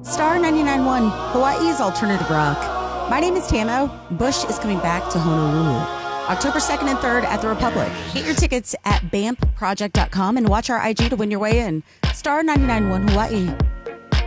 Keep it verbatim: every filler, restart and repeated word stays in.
Star ninety-nine point one, Hawaii's alternative rock. My name is Tamo. Bush is coming back to Honolulu. October second and third at the Republic. Get your tickets at bamp project dot com and watch our I G to win your way in. Star ninety-nine point one Hawaii.